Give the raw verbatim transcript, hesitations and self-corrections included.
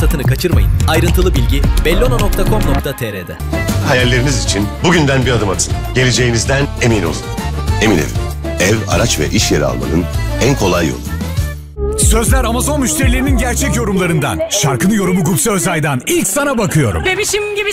fırsatını kaçırmayın. Ayrıntılı bilgi bellona nokta com nokta tr'de. Hayalleriniz için bugünden bir adım atın. Geleceğinizden emin olun. Emin Ev. Ev, araç ve iş yeri almanın en kolay yolu. Sözler Amazon müşterilerinin gerçek yorumlarından. Şarkının yorumu Gupse Özay'dan. İlk sana bakıyorum. Bebişim gibi